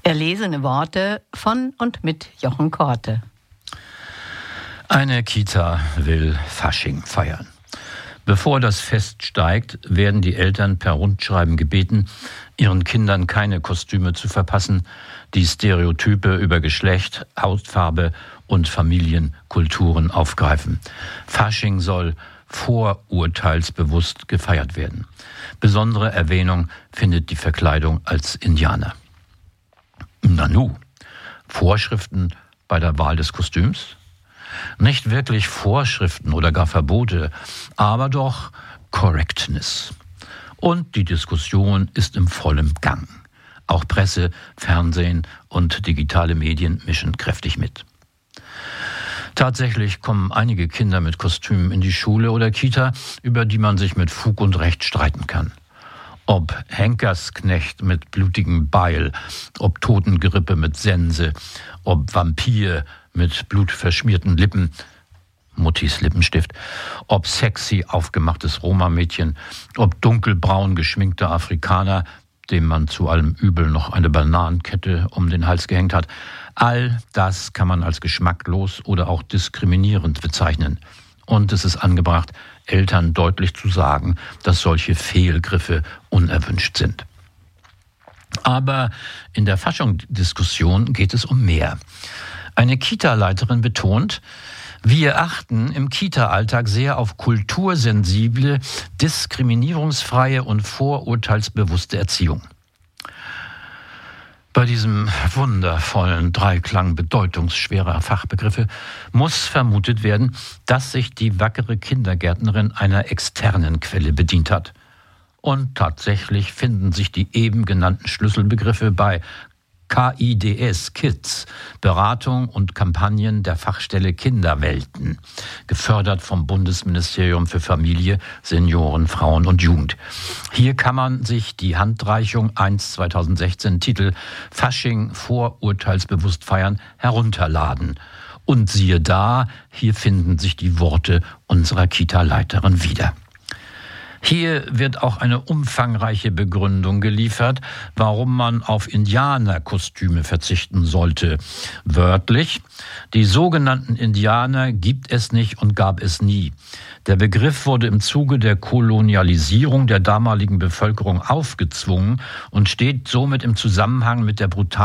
Erlesene Worte von und mit Jochen Korte. Eine Kita will Fasching feiern. Bevor das Fest steigt, werden die Eltern per Rundschreiben gebeten, ihren Kindern keine Kostüme zu verpassen, die Stereotype über Geschlecht, Hautfarbe und Familienkulturen aufgreifen. Fasching soll vorurteilsbewusst gefeiert werden. Besondere Erwähnung findet die Verkleidung als Indianer. Nanu, Vorschriften bei der Wahl des Kostüms? Nicht wirklich Vorschriften oder gar Verbote, aber doch Correctness. Und die Diskussion ist im vollen Gang. Auch Presse, Fernsehen und digitale Medien mischen kräftig mit. Tatsächlich kommen einige Kinder mit Kostümen in die Schule oder Kita, über die man sich mit Fug und Recht streiten kann. Ob Henkersknecht mit blutigem Beil, ob Totengerippe mit Sense, ob Vampir mit blutverschmierten Lippen, Muttis Lippenstift, ob sexy aufgemachtes Roma-Mädchen, ob dunkelbraun geschminkter Afrikaner, dem man zu allem Übel noch eine Bananenkette um den Hals gehängt hat. All das kann man als geschmacklos oder auch diskriminierend bezeichnen. Und es ist angebracht, Eltern deutlich zu sagen, dass solche Fehlgriffe unerwünscht sind. Aber in der Fasching-Diskussion geht es um mehr. Eine Kita-Leiterin betont, wir achten im Kita-Alltag sehr auf kultursensible, diskriminierungsfreie und vorurteilsbewusste Erziehung. Bei diesem wundervollen Dreiklang bedeutungsschwerer Fachbegriffe muss vermutet werden, dass sich die wackere Kindergärtnerin einer externen Quelle bedient hat. Und tatsächlich finden sich die eben genannten Schlüsselbegriffe bei KIDS, Kids, Beratung und Kampagnen der Fachstelle Kinderwelten, gefördert vom Bundesministerium für Familie, Senioren, Frauen und Jugend. Hier kann man sich die Handreichung 1/2016 Titel Fasching vorurteilsbewusst feiern herunterladen. Und siehe da, hier finden sich die Worte unserer Kita-Leiterin wieder. Hier wird auch eine umfangreiche Begründung geliefert, warum man auf Indianerkostüme verzichten sollte. Wörtlich: Die sogenannten Indianer gibt es nicht und gab es nie. Der Begriff wurde im Zuge der Kolonialisierung der damaligen Bevölkerung aufgezwungen und steht somit im Zusammenhang mit der brutalen